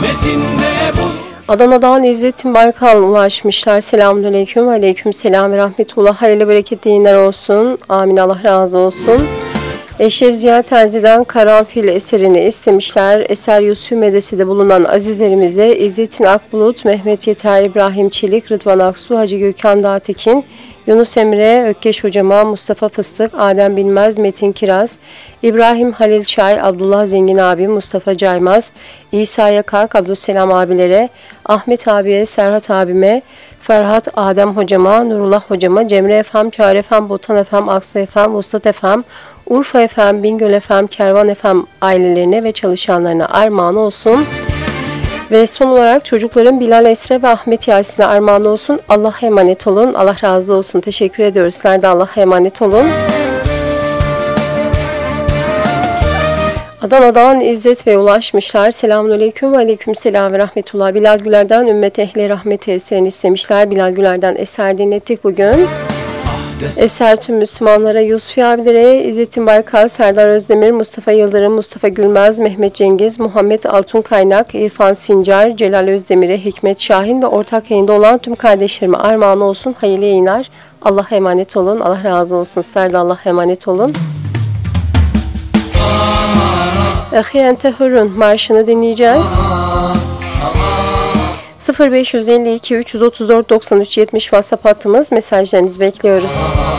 Adana'dan İzzettin Baykal ulaşmışlar. Selamünaleyküm. Aleykümselam ve rahmetullah. Hayırlı bereketli yayınlar olsun. Amin. Allah razı olsun. Eşref Ziya Terzi'den Karanfil eserini istemişler. Eser Yusuf Medrese'de bulunan azizlerimize İzzettin Akbulut, Mehmet Yeter, İbrahim Çelik, Rıdvan Aksu, Hacı Gökhan Dağtekin, Yunus Emre, Ökkeş Hocama, Mustafa Fıstık, Adem Bilmez, Metin Kiraz, İbrahim Halil Çay, Abdullah Zengin abi, Mustafa Caymaz, İsa Yakak, Abdüsselam abilere, Ahmet abiye, Serhat abime, Ferhat Adem hocama, Nurullah hocama, Cemre efem, Çağrı efem, Botan efem, Aksa efem, Vuslat efem, Urfa efem, Bingöl efem, Kervan efem ailelerine ve çalışanlarına armağan olsun. Ve son olarak çocukların Bilal Esre ve Ahmet Yasin'e armağan olsun. Allah'a emanet olun. Allah razı olsun. Teşekkür ediyoruz. Sizler de Allah'a emanet olun. Adana'dan İzzet Bey ulaşmışlar. Selamünaleyküm ve aleykümselam ve rahmetullah. Bilal Güler'den Ümmet Ehli Rahmet eserini istemişler. Bilal Güler'den eser dinlettik bugün. Eser tüm Müslümanlara, Yusuf abilere, İzzettin Baykal, Serdar Özdemir, Mustafa Yıldırım, Mustafa Gülmez, Mehmet Cengiz, Muhammed Altun Kaynak, İrfan Sincar, Celal Özdemir'e, Hikmet Şahin ve ortak yayında olan tüm kardeşlerime armağan olsun. Hayırlı yayınlar. Allah'a emanet olun. Allah razı olsun. Sizler de Allah'a emanet olun. Ahiyen Tehurun marşını dinleyeceğiz. 0552 334 93 70 WhatsApp hattımız, mesajlarınızı bekliyoruz.